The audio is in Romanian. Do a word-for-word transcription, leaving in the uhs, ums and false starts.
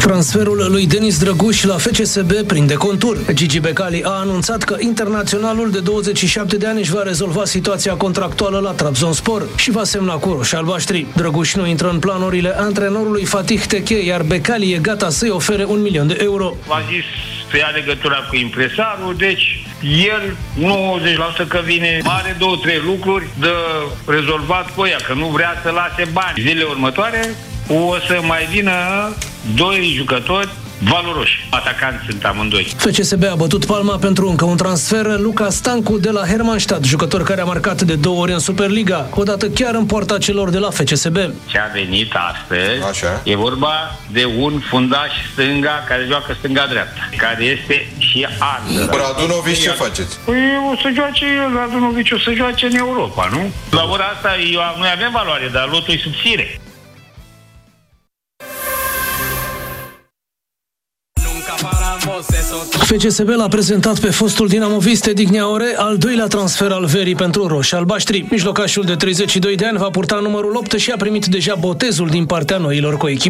Transferul lui Denis Drăguș la F C S B prinde contur. Gigi Becali a anunțat că internaționalul de douăzeci și șapte de ani își va rezolva situația contractuală la Trabzonspor și va semna cu roșii-albaștri. Drăguș nu intră în planurile antrenorului Fatih Tekke, iar Becali e gata să-i ofere un milion de euro. A zis să ia legătura cu impresarul, deci el nouăzeci la sută că vine, are două, trei lucruri de rezolvat cu ea, că nu vrea să lase bani. Zilele următoare o să mai vină doi jucători valoroși. Atacanți sunt amândoi. F C S B a bătut palma pentru încă un transfer. Luca Stancu de la Hermannstadt, jucător care a marcat de două ori în Superliga, odată chiar în poarta celor de la F C S B. Ce a venit astăzi, așa, e vorba de un fundaș stânga care joacă stânga-dreapta, care este și Andră. Radunovici, ce faceți? Păi o să joace el, Radunovici o să joace în Europa, nu? La ora asta eu, noi avem valoare, dar lotul e subțire. F C S B l-a prezentat pe fostul dinamovist Digneaure, al doilea transfer al verii pentru roșii-albaștri. Mijlocașul de treizeci și doi de ani va purta numărul opt și a primit deja botezul din partea noilor coechipi.